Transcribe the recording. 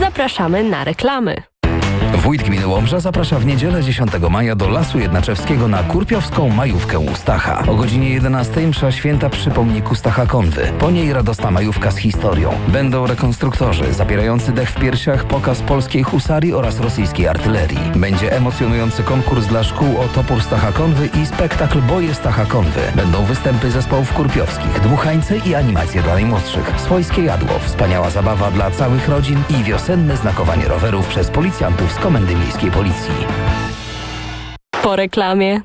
Zapraszamy na reklamy. Wójt Gminy Łomża zaprasza w niedzielę 10 maja do Lasu Jednaczewskiego na kurpiowską majówkę u Stacha. O godzinie 11 msza święta przy pomniku Stacha Konwy. Po niej radosna majówka z historią. Będą rekonstruktorzy zapierający dech w piersiach, pokaz polskiej husarii oraz rosyjskiej artylerii. Będzie emocjonujący konkurs dla szkół o topór Stacha Konwy i spektakl Boje Stacha Konwy. Będą występy zespołów kurpiowskich, dmuchańce i animacje dla najmłodszych. Swojskie jadło, wspaniała zabawa dla całych rodzin i wiosenne znakowanie rowerów przez policjantów z Komendy Miejskiej Policji. Po reklamie.